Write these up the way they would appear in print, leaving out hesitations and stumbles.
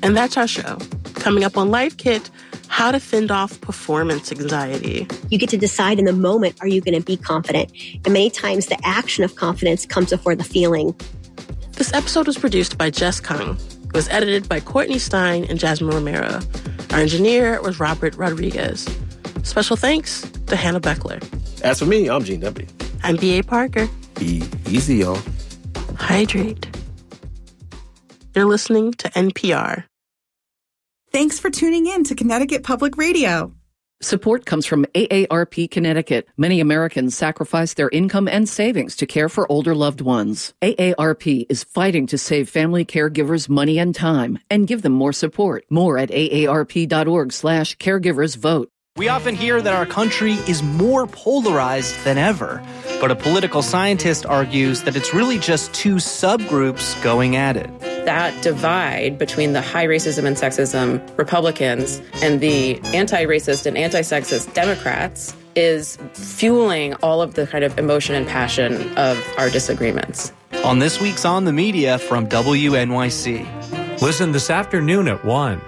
And that's our show. Coming up on Life Kit, how to fend off performance anxiety. You get to decide in the moment, are you going to be confident? And many times the action of confidence comes before the feeling. This episode was produced by Jess Kung. It was edited by Courtney Stein and Jasmine Romero. Our engineer was Robert Rodriguez. Special thanks to Hannah Beckler. As for me, I'm Gene Demby. I'm B.A. Parker. Be easy, y'all. Hydrate. You're listening to NPR. Thanks for tuning in to Connecticut Public Radio. Support comes from AARP Connecticut. Many Americans sacrifice their income and savings to care for older loved ones. AARP is fighting to save family caregivers money and time and give them more support. More at aarp.org/caregiversvote. We often hear that our country is more polarized than ever, but a political scientist argues that it's really just two subgroups going at it. That divide between the high racism and sexism Republicans and the anti-racist and anti-sexist Democrats is fueling all of the kind of emotion and passion of our disagreements. On this week's On the Media from WNYC. Listen this afternoon at 1.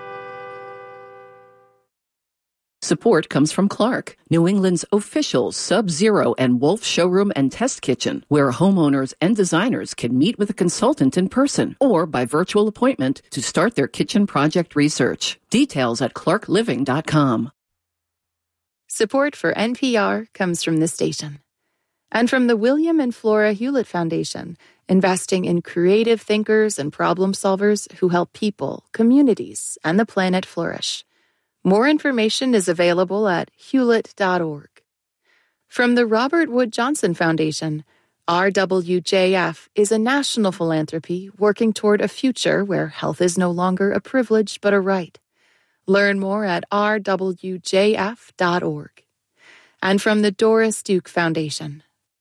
Support comes from Clark, New England's official Sub-Zero and Wolf showroom and test kitchen, where homeowners and designers can meet with a consultant in person or by virtual appointment to start their kitchen project research. Details at clarkliving.com. Support for NPR comes from this station and from the William and Flora Hewlett Foundation, investing in creative thinkers and problem solvers who help people, communities, and the planet flourish. More information is available at hewlett.org. From the Robert Wood Johnson Foundation, RWJF is a national philanthropy working toward a future where health is no longer a privilege but a right. Learn more at rwjf.org. And from the Doris Duke Foundation.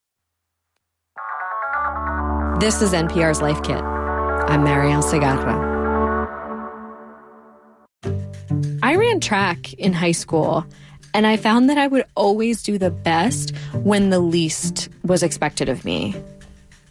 This is NPR's Life Kit. I'm Marielle Segarra. I ran track in high school, and I found that I would always do the best when the least was expected of me.